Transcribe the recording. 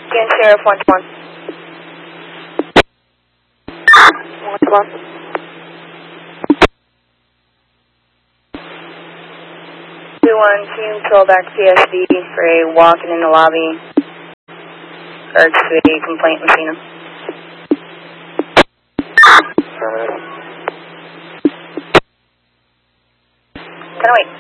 Again, Sheriff 121. 121. 212, control back to PSD for a walk-in in the lobby. Regards to a complaint machine. Affirmative. 1008.